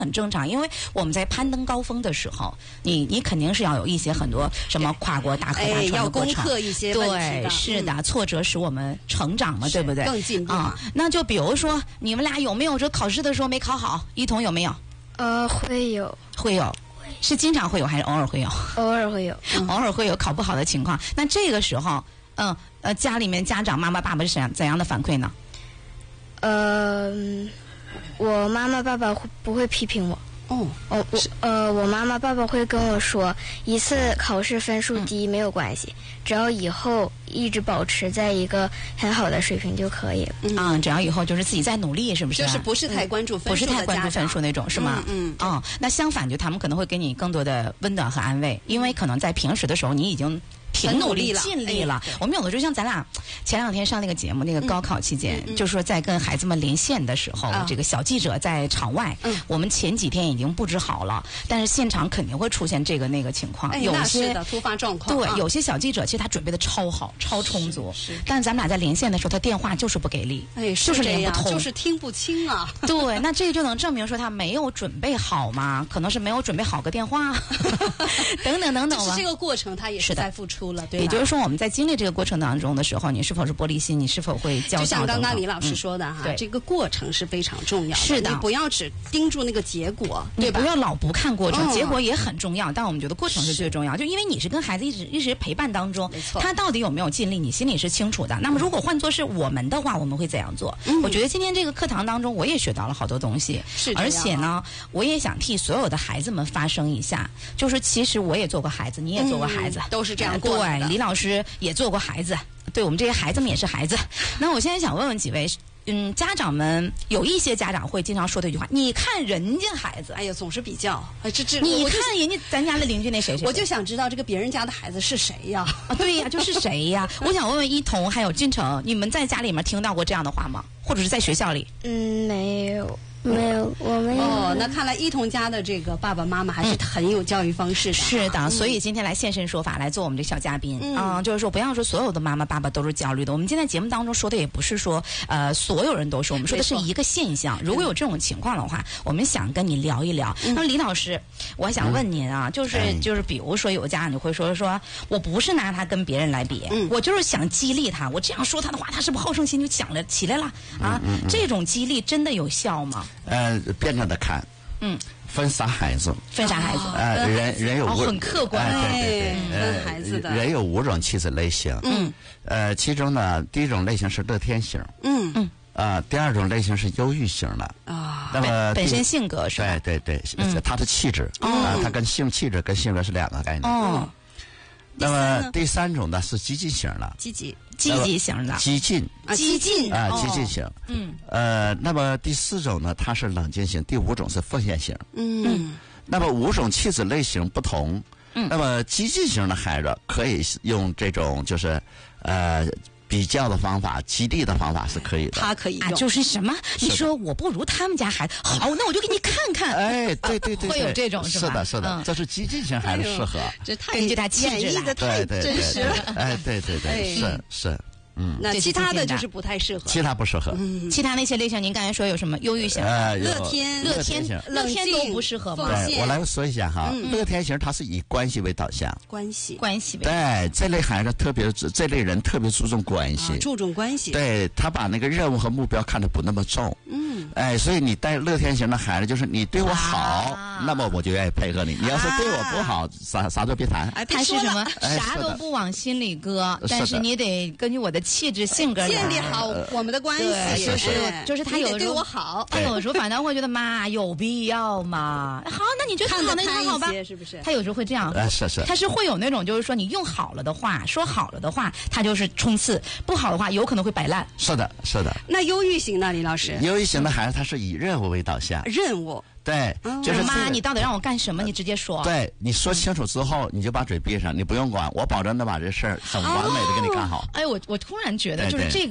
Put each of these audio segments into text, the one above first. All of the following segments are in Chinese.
很正常，因为我们在攀登高峰的时候，你肯定是要有一些很多什么跨过大河大川的过程， 要攻克一些问题的。 对，是的，挫折使我们成长嘛，对不对？ 更进步啊。那就比如说，你们俩有没有说考试的时候没考好？一彤有没有？ 会有。 会有。是经常会有还是偶尔会有？ 偶尔会有。 偶尔会有考不好的情况。那这个时候，家里面家长妈妈爸爸是怎样的反馈呢？ 我妈妈爸爸不会批评我。我妈妈爸爸会跟我说，一次考试分数低没有关系，只要以后一直保持在一个很好的水平就可以了。 只要以后就是自己在努力，是不是？ 就是不是太关注分数的不是太关注分数那种，是吗？那相反，就他们可能会给你更多的温暖和安慰，因为可能在平时的时候你已经挺努力尽力了。我们有的时候像咱俩前两天上那个节目，那个高考期间，就是说在跟孩子们连线的时候，这个小记者在场外，我们前几天已经布置好了，但是现场肯定会出现这个那个情况，有些的突发状况。 对，有些小记者其实他准备的超好、超充足，但是咱们俩在连线的时候，他电话就是不给力，就是连不通， 就是听不清啊。 对，那这就能证明说他没有准备好嘛？可能是没有准备好个电话，等等等等。 就是这个过程，他也是在付出了，对吧？ 也就是说，我们在经历这个过程当中的时候，你是否是玻璃心？你是否会焦躁？ 就像刚刚李老师说的哈，这个过程是非常重要的。 是的， 你不要只盯住那个结果，对吧？ 你不要老不看过程，结果也很重要，但我们觉得过程是最重要。就因为你是跟孩子一直陪伴当中，他到底有没有尽力，你心里是清楚的。那么，如果换作是我们的话，我们会怎样做？我觉得今天这个课堂当中，我也学到了好多东西。 是， 而且呢，我也想替所有的孩子们发声一下，就是其实我也做过孩子，你也做过孩子， 都是这样过的。 对，李老师也做过孩子，对我们这些孩子们也是孩子。那我现在想问问几位，家长们有一些家长会经常说的一句话：“你看人家孩子， 哎呀，总是比较。 你看人家咱家的邻居那谁谁， 我就想知道这个别人家的孩子是谁呀？ 对呀，就是谁呀？我想问问一彤还有俊成，你们在家里面听到过这样的话吗？或者是在学校里？ 没有。没有，我没有。 那看来一彤家的这个爸爸妈妈还是很有教育方式的。 是的，所以今天来现身说法，来做我们这小嘉宾。就是说不要说所有的妈妈爸爸都是焦虑的。我们今天节目当中说的也不是说所有人都是，我们说的是一个现象。如果有这种情况的话，我们想跟你聊一聊。那李老师，我还想问您啊，就是比如说有家长就会说我不是拿他跟别人来比，我就是想激励他，我这样说他的话，他是不是好胜心就起来了啊？这种激励真的有效吗？ 辩证的看，分啥孩子？ 分啥孩子？ 人有很客观， 对， 分孩子的。 人有5种气质类型，其中呢，第一种类型是乐天型，第二种类型是忧郁型的那么本身性格是吧？ 对，他的气质他跟气质跟性格是2个概念。那么第3种呢是激进型的， 积极型的， 激进型。那么第4种呢，它是冷静型，第5种是奉献型。那么5种气质类型不同，那么激进型的孩子可以用这种就是比较的方法、激励的方法是可以的。 他可以用， 就是什么？你说我不如他们家孩子，好，那我就给你看看。 哎，对， 会有这种是吧？ 是的，这是激进型孩子适合。 根据他气质的太真实了。 哎，对，是。 那其他的就是不太适合， 其他不适合。 其他那些类型，您刚才说有什么？忧郁型、 乐天都不适合吗？ 对，我来说一下哈。乐天型它是以关系为导向， 关系为对这类孩子这类人特别注重关系， 注重关系。 对他把那个任务和目标看得不那么重。所以你带乐天型的孩子，就是你对我好，那么我就愿意配合你。你要是对我不好，啥都别谈。 他是什么？啥都不往心里搁，但是你得根据我的气质性格建立好我们的关系。 就是他有时候对我好， 他有时候反倒会觉得妈有必要吗？好，那你觉得好，那就好吧， 是不是？ 他有时候会这样， 是， 他是会有那种就是说你用好了的话，说好了的话，他就是冲刺；不好的话，有可能会摆烂。 是的。 那忧郁型呢，李老师？ 忧郁型的孩子他是以任务为导向，对，就是妈，你到底让我干什么？你直接说。 对，你说清楚之后，你就把嘴闭上，你不用管，我保证能把这事儿很完美的给你干好。 我突然觉得，就是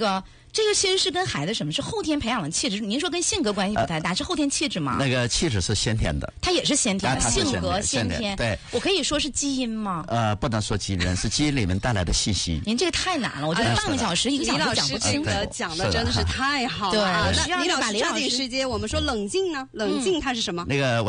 这个其实是跟孩子什么是后天培养的气质？您说跟性格关系不太大，是后天气质吗？ 那个气质是先天的， 它也是先天的，性格先天。 对， 我可以说是基因吗？ 不能说基因，是基因里面带来的信息。 您这个太难了，我觉得半个小时、1个小时讲不清。 讲的真的是太好了。 对， 那李老师抓紧时间，我们说冷静呢？冷静它是什么？ 那个。